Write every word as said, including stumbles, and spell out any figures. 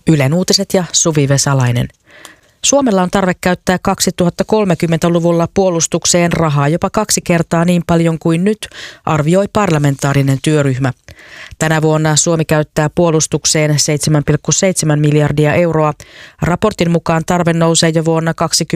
Ylen uutiset ja Suvi Vesalainen. Suomella on tarve käyttää kaksituhattakolmekymmentäluvulla puolustukseen rahaa jopa kaksi kertaa niin paljon kuin nyt, arvioi parlamentaarinen työryhmä. Tänä vuonna Suomi käyttää puolustukseen seitsemän pilkku seitsemän miljardia euroa. Raportin mukaan tarve nousee jo vuonna